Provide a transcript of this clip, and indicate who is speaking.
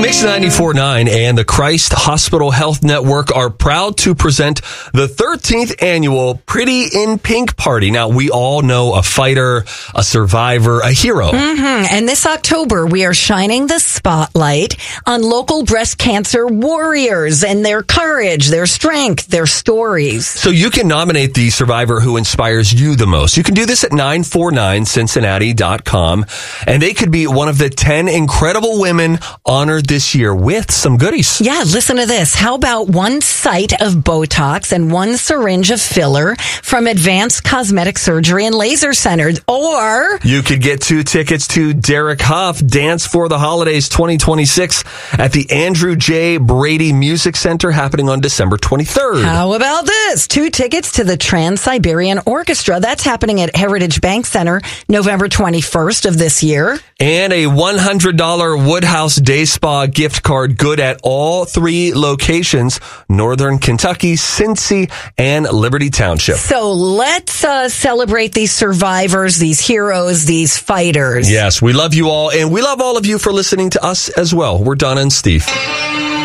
Speaker 1: Mix 94.9 and the Christ Hospital Health Network are proud to present the 13th annual Pretty in Pink Party. Now, we all know a fighter, a survivor, a hero.
Speaker 2: And this October, we are shining the spotlight on local breast cancer warriors and their courage, their strength, their stories.
Speaker 1: So you can nominate the survivor who inspires you the most. You can do this at 949cincinnati.com, and they could be one of the 10 incredible women honored this year with some goodies.
Speaker 2: Yeah, listen to this. How about one site of Botox and one syringe of filler from Advanced Cosmetic Surgery and Laser Center? Or
Speaker 1: you could get 2 tickets to Derek Hough Dance for the Holidays 2026 at the Andrew J. Brady Music Center happening on December 23rd.
Speaker 2: How about this? 2 tickets to the Trans-Siberian Orchestra. That's happening at Heritage Bank Center November 21st of this year.
Speaker 1: And a $100 Woodhouse Day Spa gift card good at all 3 locations, Northern Kentucky, Cincy, and Liberty Township.
Speaker 2: So let's celebrate these survivors, these heroes, these fighters.
Speaker 1: Yes, we love you all, and we love all of you for listening to us as well. We're Donna and Steve.